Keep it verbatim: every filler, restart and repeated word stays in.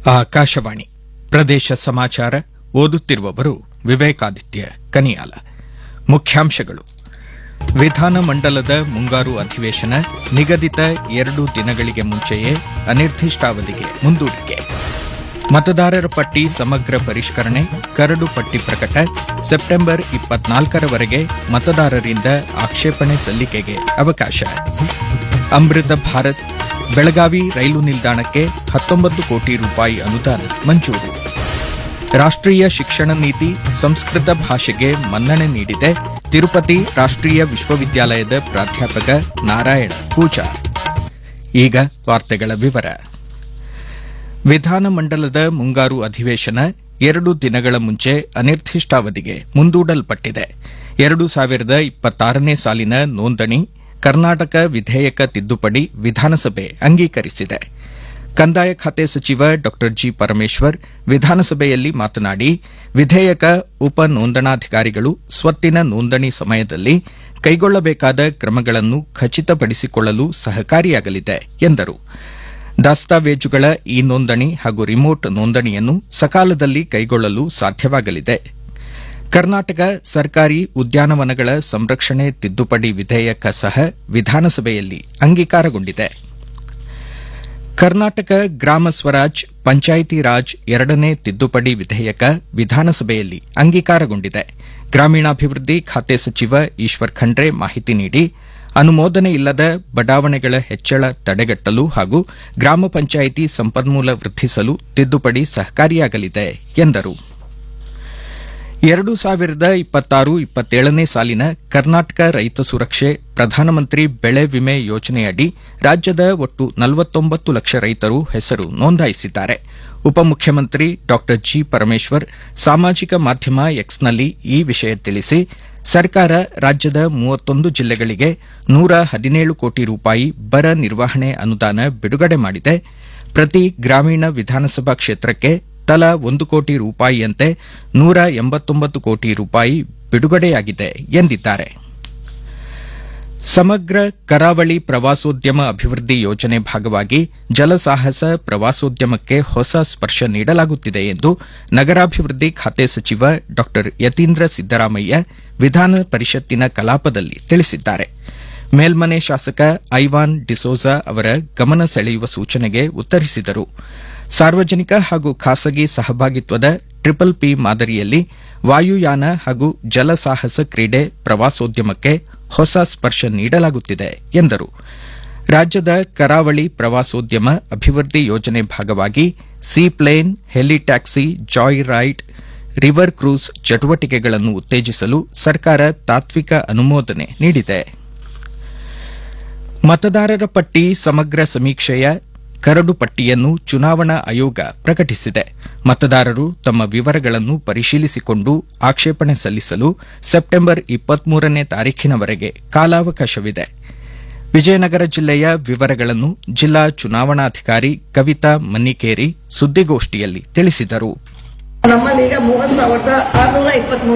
ಆಕಾಶವಾಣಿ ಪ್ರದೇಶ ಸಮಾಚಾರ ಓದುತ್ತಿರುವವರು ವಿವೇಕಾದಿತ್ಯ ಕನಿಯಾಲ. ಮುಖ್ಯಾಂಶಗಳು: ವಿಧಾನಮಂಡಲದ ಮುಂಗಾರು ಅಧಿವೇಶನ ನಿಗದಿತ ಎರಡು ದಿನಗಳಿಗೆ ಮುಂಚೆಯೇ ಅನಿರ್ದಿಷ್ಟಾವಧಿಗೆ ಮುಂದೂಡಿಕೆ. ಮತದಾರರ ಪಟ್ಟಿ ಸಮಗ್ರ ಪರಿಷ್ಕರಣೆ, ಕರಡು ಪಟ್ಟಿ ಪ್ರಕಟ. ಸೆಪ್ಟೆಂಬರ್ ಇಪ್ಪತ್ನಾಲ್ಕರವರೆಗೆ ಮತದಾರರಿಂದ ಆಕ್ಷೇಪಣೆ ಸಲ್ಲಿಕೆಗೆ ಅವಕಾಶ. ಅಮೃತ ಭಾರತ್ ಬೆಳಗಾವಿ ರೈಲು ನಿಲ್ದಾಣಕ್ಕೆ ಹತ್ತೊಂಬತ್ತು ಕೋಟಿ ರೂಪಾಯಿ ಅನುದಾನ ಮಂಜೂರು. ರಾಷ್ಟ್ರೀಯ ಶಿಕ್ಷಣ ನೀತಿ ಸಂಸ್ಕೃತ ಭಾಷೆಗೆ ಮನ್ನಣೆ ನೀಡಿದೆ. ತಿರುಪತಿ ರಾಷ್ಟ್ರೀಯ ವಿಶ್ವವಿದ್ಯಾಲಯದ ಪ್ರಾಧ್ಯಾಪಕ ನಾರಾಯಣ ಪೂಜಾರ್. ಈಗ ವಾರ್ತೆಗಳ ವಿವರ. ವಿಧಾನಮಂಡಲದ ಮುಂಗಾರು ಅಧಿವೇಶನ ಎರಡು ದಿನಗಳ ಮುಂಚೆ ಅನಿರ್ದಿಷ್ಟಾವಧಿಗೆ ಮುಂದೂಡಲ್ಪಟ್ಟಿದೆ. ಎರಡು ಸಾವಿರದ ಇಪ್ಪತ್ತಾರನೇ ಸಾಲಿನ ನೋಂದಣಿ ಕರ್ನಾಟಕ ವಿಧೇಯಕ ತಿದ್ದುಪಡಿ ವಿಧಾನಸಭೆ ಅಂಗೀಕರಿಸಿದೆ. ಕಂದಾಯ ಖಾತೆ ಸಚಿವ ಡಾ ಜಿ ಪರಮೇಶ್ವರ್ ವಿಧಾನಸಭೆಯಲ್ಲಿ ಮಾತನಾಡಿ, ವಿಧೇಯಕ ಉಪ ನೋಂದಣಾಧಿಕಾರಿಗಳು ಸ್ವತ್ತಿನ ನೋಂದಣಿ ಸಮಯದಲ್ಲಿ ಕೈಗೊಳ್ಳಬೇಕಾದ ಕ್ರಮಗಳನ್ನು ಖಚಿತಪಡಿಸಿಕೊಳ್ಳಲು ಸಹಕಾರಿಯಾಗಲಿದೆ ಎಂದರು. ದಾಸ್ತಾವೇಜುಗಳ ಇ ನೋಂದಣಿ ಹಾಗೂ ರಿಮೋಟ್ ನೋಂದಣಿಯನ್ನು ಸಕಾಲದಲ್ಲಿ ಕೈಗೊಳ್ಳಲು ಸಾಧ್ಯವಾಗಲಿದೆ. ಕರ್ನಾಟಕ ಸರ್ಕಾರಿ ಉದ್ಯಾನವನಗಳ ಸಂರಕ್ಷಣೆ ತಿದ್ದುಪಡಿ ವಿಧೇಯಕ ಸಹ ವಿಧಾನಸಭೆಯಲ್ಲಿ ಅಂಗೀಕಾರಗೊಂಡಿದೆ. ಕರ್ನಾಟಕ ಗ್ರಾಮ ಸ್ವರಾಜ್ ಪಂಚಾಯಿತಿ ರಾಜ್ ಎರಡನೇ ತಿದ್ದುಪಡಿ ವಿಧೇಯಕ ವಿಧಾನಸಭೆಯಲ್ಲಿ ಅಂಗೀಕಾರಗೊಂಡಿದೆ. ಗ್ರಾಮೀಣಾಭಿವೃದ್ಧಿ ಖಾತೆ ಸಚಿವ ಈಶ್ವರ್ ಖಂಡ್ರೆ ಮಾಹಿತಿ ನೀಡಿ, ಅನುಮೋದನೆ ಇಲ್ಲದ ಬಡಾವಣೆಗಳ ಹೆಚ್ಚಳ ತಡೆಗಟ್ಟಲು ಹಾಗೂ ಗ್ರಾಮ ಪಂಚಾಯಿತಿ ಸಂಪನ್ಮೂಲ ವೃದ್ಧಿಸಲು ತಿದ್ದುಪಡಿ ಸಹಕಾರಿಯಾಗಲಿದೆ ಎಂದರು. ಎರಡು ಸಾವಿರದ ಇಪ್ಪತ್ತಾರು ಇಪ್ಪತ್ತೇಳನೇ ಸಾಲಿನ ಕರ್ನಾಟಕ ರೈತ ಸುರಕ್ಷೆ ಪ್ರಧಾನಮಂತ್ರಿ ಬೆಳೆ ವಿಮೆ ಯೋಜನೆಯಡಿ ರಾಜ್ಯದ ಒಟ್ಟು ನಲವತ್ತೊಂಬತ್ತು ಲಕ್ಷ ರೈತರು ಹೆಸರು ನೋಂದಾಯಿಸಿದ್ದಾರೆ. ಉಪಮುಖ್ಯಮಂತ್ರಿ ಡಾ ಜಿ ಪರಮೇಶ್ವರ್ ಸಾಮಾಜಿಕ ಮಾಧ್ಯಮ ಎಕ್ಸ್ನಲ್ಲಿ ಈ ವಿಷಯ ತಿಳಿಸಿ, ಸರ್ಕಾರ ರಾಜ್ಯದ ಮೂವತ್ತೊಂದು ಜಿಲ್ಲೆಗಳಿಗೆ ನೂರ ಹದಿನೇಳು ಕೋಟಿ ರೂಪಾಯಿ ಬರ ನಿರ್ವಹಣೆ ಅನುದಾನ ಬಿಡುಗಡೆ ಮಾಡಿದೆ. ಪ್ರತಿ ಗ್ರಾಮೀಣ ವಿಧಾನಸಭಾ ಕ್ಷೇತ್ರಕ್ಕೆ ತಲಾ ಒಂದು ಕೋಟಿ ರೂಪಾಯಿಯಂತೆ ನೂರ ಎಂಬತ್ತೊಂಬತ್ತು ಕೋಟಿ ರೂಪಾಯಿ ಬಿಡುಗಡೆಯಾಗಿದೆ ಎಂದಿದ್ದಾರೆ. ಸಮಗ್ರ ಕರಾವಳಿ ಪ್ರವಾಸೋದ್ಯಮ ಅಭಿವೃದ್ಧಿ ಯೋಜನೆ ಭಾಗವಾಗಿ ಜಲಸಾಹಸ ಪ್ರವಾಸೋದ್ಯಮಕ್ಕೆ ಹೊಸ ಸ್ಪರ್ಶ ನೀಡಲಾಗುತ್ತಿದೆ ಎಂದು ನಗರಾಭಿವೃದ್ಧಿ ಖಾತೆ ಸಚಿವ ಡಾ ಯತೀಂದ್ರ ಸಿದ್ದರಾಮಯ್ಯ ವಿಧಾನ ಪರಿಷತ್ತಿನ ಕಲಾಪದಲ್ಲಿ ತಿಳಿಸಿದ್ದಾರೆ. ಮೇಲ್ಮನೆ ಶಾಸಕ ಐವಾನ್ ಡಿಸೋಜಾ ಅವರ ಗಮನ ಸೆಳೆಯುವ ಸೂಚನೆಗೆ ಉತ್ತರಿಸಿದರು. ಸಾರ್ವಜನಿಕ ಹಾಗೂ ಖಾಸಗಿ ಸಹಭಾಗಿತ್ವದ ಟ್ರಿಪಲ್ ಪಿ ಮಾದರಿಯಲ್ಲಿ ವಾಯುಯಾನ ಹಾಗೂ ಜಲಸಾಹಸ ಕ್ರೀಡೆ ಪ್ರವಾಸೋದ್ಯಮಕ್ಕೆ ಹೊಸ ಸ್ಪರ್ಶ ನೀಡಲಾಗುತ್ತಿದೆ ಎಂದರು. ರಾಜ್ಯದ ಕರಾವಳಿ ಪ್ರವಾಸೋದ್ಯಮ ಅಭಿವೃದ್ಧಿ ಯೋಜನೆ ಭಾಗವಾಗಿ seaplane, ಹೆಲಿಟ್ಯಾಕ್ಸಿ, Joy ride, river cruise ಚಟುವಟಿಕೆಗಳನ್ನು ಉತ್ತೇಜಿಸಲು ಸರ್ಕಾರ ತಾತ್ವಿಕ ಅನುಮೋದನೆ ನೀಡಿದೆ. ಮತದಾರರ ಪಟ್ಟಿ ಸಮಗ್ರ ಸಮೀಕ್ಷೆಯ ಕರಡು ಪಟ್ಟಿಯನ್ನು ಚುನಾವಣಾ ಆಯೋಗ ಪ್ರಕಟಿಸಿದೆ. ಮತದಾರರು ತಮ್ಮ ವಿವರಗಳನ್ನು ಪರಿಶೀಲಿಸಿಕೊಂಡು ಆಕ್ಷೇಪಣೆ ಸಲ್ಲಿಸಲು ಸೆಪ್ಟೆಂಬರ್ ಇಪ್ಪತ್ಮೂರನೇ ತಾರೀಖಿನವರೆಗೆ ಕಾಲಾವಕಾಶವಿದೆ. ವಿಜಯನಗರ ಜಿಲ್ಲೆಯ ವಿವರಗಳನ್ನು ಜಿಲ್ಲಾ ಚುನಾವಣಾಧಿಕಾರಿ ಕವಿತಾ ಮನ್ನಿಕೇರಿ ಸುದ್ದಿಗೋಷ್ಠಿಯಲ್ಲಿ ತಿಳಿಸಿದರು. ನಮ್ಮಲ್ಲಿ ಈಗ ಮೂವತ್ತು ಸಾವಿರದ ಆರುನೂರ ಇಪ್ಪತ್ಮೂರು